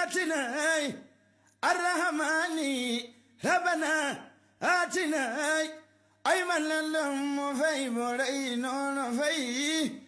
آتنا الرحمن ربنا آتنا أي من لهم في برينون في